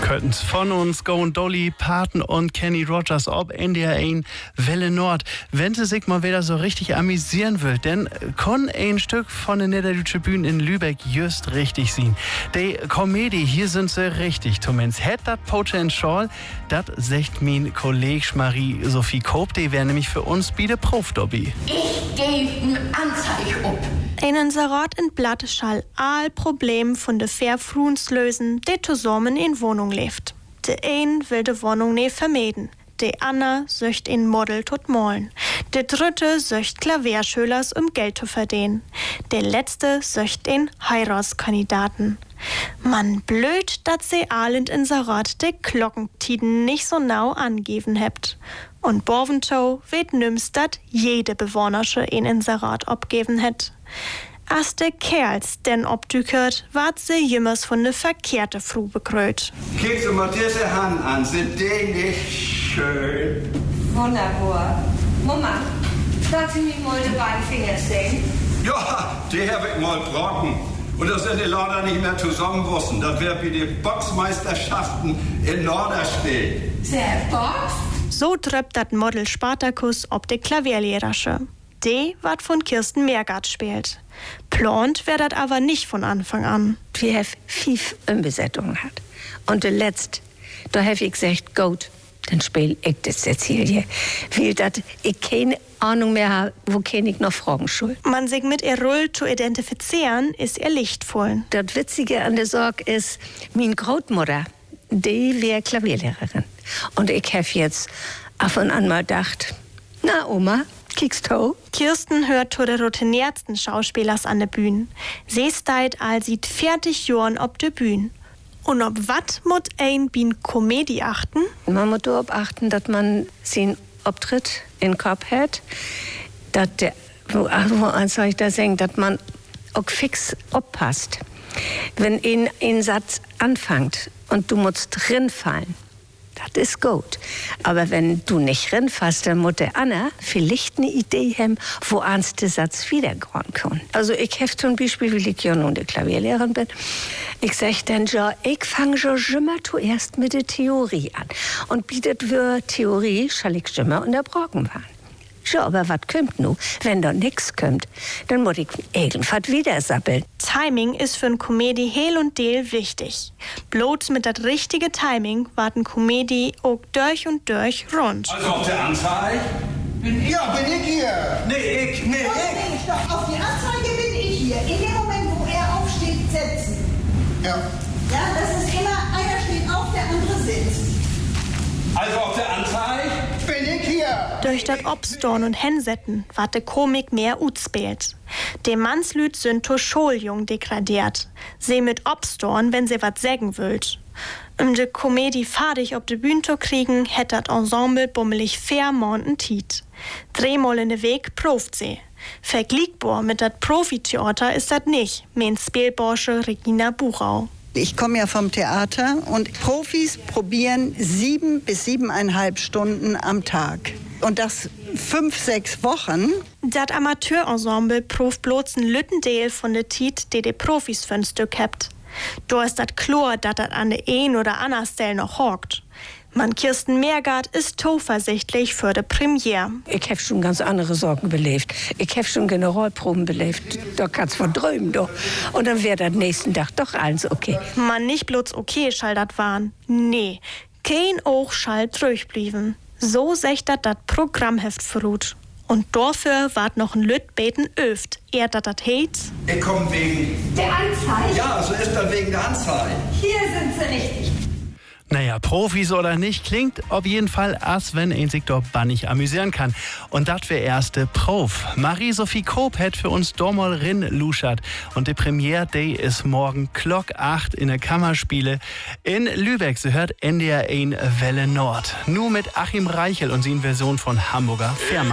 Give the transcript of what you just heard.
Können's von uns gehen Dolly Parton und Kenny Rogers ob NDR 1 Welle Nord. Wenn sie sich mal wieder so richtig amüsieren will, denn kann ein Stück von der Niederdeutsche Bühne in Lübeck just richtig sein. Die Komödie, hier sind sie richtig, Tomens. Hätt dat Potential, dat sagt min Kolleg Marie-Sophie Koop, die wäre nämlich für uns biede Prof-Dobby. Ich gebe ne Anzeige ab. Einen Sarat in Blatt schall all Problem von de Verfruns lösen, die zusammen in Wohnung lebt. De ein will de Wohnung ne vermeiden. De Anna söcht in Model tot molen. De dritte söcht Klavierschülers Geld zu verdienen. Der letzte söcht in Heiratskandidaten. Man blöd, dat se allend in Sarat de Glockentiden nicht so nau angeben hebt. Und Borventow weet nüms dat jede Bewohnersche in Sarat abgeben het. As de Kerls denn obdükert, ward se jümmers von de verkehrte Fru bekröt. Kick sie mal diese Hand an, sind die nicht schön? Wunderbar. Mama, darf Sie mir mal die beiden Finger sehen? Ja, die hab ich mal brocken. Und das sind die leider nicht mehr zusammenwussen. Das wird wie die Boxmeisterschaften in Norderstedt. Sehr Box? So tröppt dat Model Spartacus ob de Klavierlehrersche. Die wat von Kirsten Meergart spielt. Plant wär dat aber nicht von Anfang an. Wir haben 5 Besetzungen hat. Und der letzte, da habe ich gesagt, gut, dann spiel ich das Cecilie. Weil dat ich keine Ahnung mehr habe, wo kann ich noch fragen soll. Man sich mit ihr Rolle zu identifizieren, ist ihr lichtvoll. Das Witzige an der Sorge ist, meine Großmutter, die wäre Klavierlehrerin. Und ich habe jetzt ab und an mal gedacht, na Oma, kickst du? Kirsten hört zu der routiniertsten Schauspielers an der Bühne. Sie steht all sieht 40 Jahren ob der Bühne. Und ob wat mut ein bin Komödie achten? Man muss darauf achten, dass man seinen Auftritt in den Kopf hat, dass der, wo soll ich das sagen, dass man auch fix aufpasst. Wenn ein Satz anfängt und du musst drinfallen, das ist gut. Aber wenn du nicht reinfasst, dann muss der Anna vielleicht eine Idee haben, wo der Satz wiederkommen kann. Also ich habe zum Beispiel, weil ich ja nun die Klavierlehrerin bin, ich sage dann ja, ich fange schon immer zuerst mit der Theorie an. Und bietet wir Theorie, schall ich immer unterbrochen werden. Ja, aber was kommt nu? Wenn da nix kommt, dann muss ich irgendwas wieder sappeln. Timing ist für eine Komödie heil und deel wichtig. Bloß mit das richtige Timing warten Komödie auch durch und durch rund. Also auf der Anzeige? Ja, bin ich hier. Nee, ich. Doch, auf die Anzeige bin ich hier. In dem Moment, wo er aufsteht, setzen. Ja. Ja, das ist immer, einer steht auf, der andere sitzt. Also auf der Anzeige? Bin ich hier. Durch das Obstorn und Hensetten ward de Komik mehr utspielt. De Mannslüd sind zur Schuljung degradiert. Se mit Obstorn, wenn se wat sägen wüllt. De Komödie fadig ob de Bühne zu kriegen, hätt dat Ensemble bummelig fair morgen Tiet. Drehmal in de Weg proft se. Vergleichbar mit dat Profi-Theater ist dat nicht, meint Spielborsche Regina Buchau. Ich komme ja vom Theater und Profis probieren 7 bis 7,5 Stunden am Tag. Und das 5, 6 Wochen. Dat Amateurensemble proft bloß ein Lüttendeel von de Tiet, die Profis für'n Stück hebt. Do ist dat klar, dat an de ein oder ander Stelle noch hockt. Man Kirsten Meergart ist zuversichtlich für de Premiere. Ich habe schon ganz andere Sorgen belebt. Ich habe schon Generalproben belebt. Da kannst du von träumen, doch. Und dann wäre das nächsten Tag doch alles okay. Man nicht bloß okay schall dat waren. Nee, kein Auge schall durchblieben. So secht dat Programmheft verruht. Und dafür ward noch ein Lüt beten öft. Dat heit. Ich komme wegen Der Anzeige? Ja, so ist das wegen der Anzeige. Hier sind Sie richtig. Naja, Profis oder nicht, klingt auf jeden Fall, als wenn ein sich dort bannig amüsieren kann. Und das wär erste Prof. Marie-Sophie Koop hat für uns dormal rin luschert. Und die Premiere Day ist morgen Klock 8 in der Kammerspiele in Lübeck. Sie hört NDR 1 Welle Nord. Nur mit Achim Reichel und seine Version von Hamburger Firma.